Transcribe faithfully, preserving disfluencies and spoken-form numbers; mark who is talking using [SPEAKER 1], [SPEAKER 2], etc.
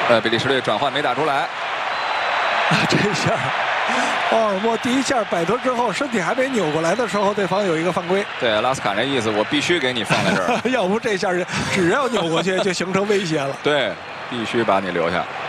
[SPEAKER 1] 呃，比利时队转换没打出来。
[SPEAKER 2] 这下，奥尔莫第一下摆脱之后，身体还没扭过来的时候，对方有一个犯规。
[SPEAKER 1] 对，拉斯坎这意思，我必须给你放在这儿。
[SPEAKER 2] 要不这下只要扭过去就形成威胁了。
[SPEAKER 1] 对，必须把你留下。